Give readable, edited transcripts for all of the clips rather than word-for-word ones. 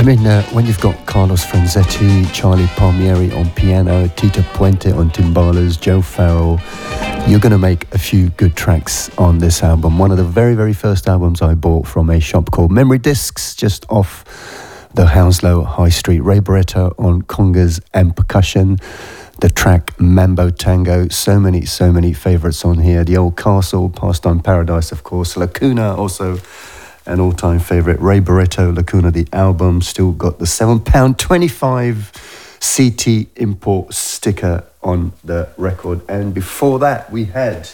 I mean, when you've got Carlos Franzetti, Charlie Palmieri on piano, Tito Puente on timbales, Joe Farrell, you're going to make a few good tracks on this album. One of the very, very first albums I bought from a shop called Memory Discs, just off the Hounslow High Street. Ray Barretto on congas and percussion. The track Mambo Tango, so many favourites on here. The Old Castle, Pastime Paradise, of course. Lacuna, also an all-time favourite. Ray Barretto, Lacuna, the album, still got the £7.25 CT import sticker on the record. And before that, we had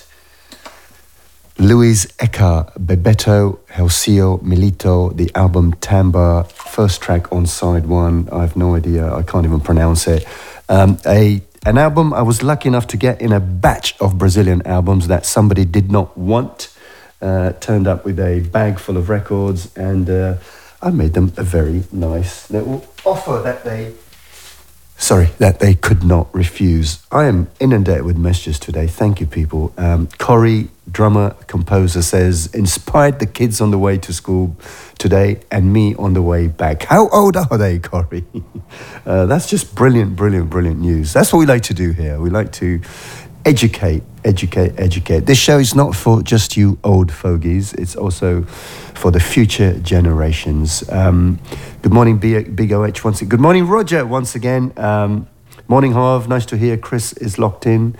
Luis Eka, Bebeto, Helcio, Milito, the album Tamba, first track on side one. I have no idea, I can't even pronounce it. An album I was lucky enough to get in a batch of Brazilian albums that somebody did not want. Turned up with a bag full of records, and I made them a very nice little offer that they could not refuse. I am inundated with messages today. Thank you, people. Corey, drummer, composer, says, inspired the kids on the way to school today and me on the way back. How old are they, Corey? That's just brilliant news. That's what we like to do here. We like to educate. This show is not for just you old fogies. It's also for the future generations. Good morning, Big OH once again. Good morning, Roger, once again. Morning, Harv. Nice to hear Chris is locked in.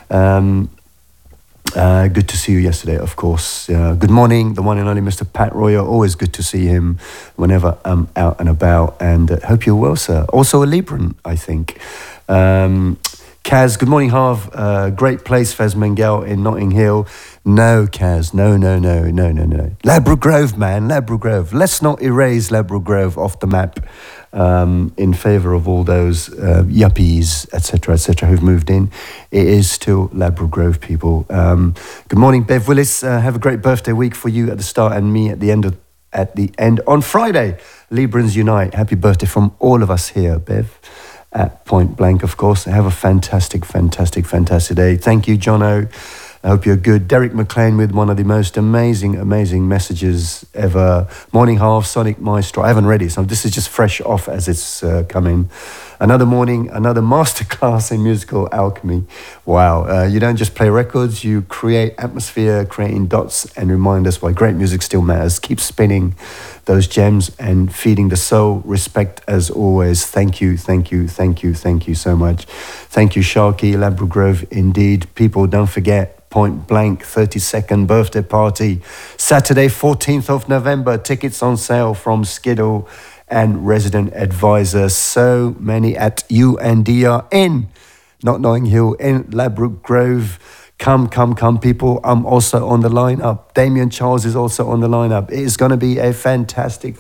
Good to see you yesterday, of course. Good morning, the one and only Mr. Pat Royer. Always good to see him whenever I'm out and about. And hope you're well, sir. Also a Libran, I think. Kaz, good morning, Harv. Great place, Fez Mengel in Notting Hill. No, Kaz, no. Ladbroke Grove, man, Ladbroke Grove. Let's not erase Ladbroke Grove off the map in favour of all those yuppies, etc., who've moved in. It is still Ladbroke Grove, people. Good morning, Bev Willis. Have a great birthday week for you at the start and me at the end on Friday. Librans Unite. Happy birthday from all of us here, Bev. At Point Blank, of course. Have a fantastic day. Thank you, Jono. I hope you're good. Derek McLean with one of the most amazing messages ever. Morning Half, Sonic Maestro. I haven't read it, so this is just fresh off as it's coming. Another morning, another masterclass in musical alchemy. Wow. You don't just play records, you create atmosphere, creating dots, and remind us why great music still matters. Keep spinning those gems and feeding the soul. Respect as always. Thank you so much. Thank you, Sharky, Ladbroke Grove, indeed. People, don't forget, Point Blank 32nd birthday party, Saturday 14th of November. Tickets on sale from Skiddle and Resident Advisor. So many at UNDR in not Notting Hill, in Ladbroke Grove. Come, people. I'm also on the lineup. Damien Charles is also on the lineup. It is going to be a fantastic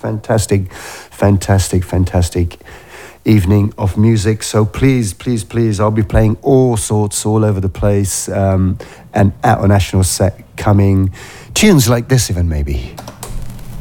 evening of music. So please, I'll be playing all sorts all over the place, and at a national set coming. Tunes like this even, maybe.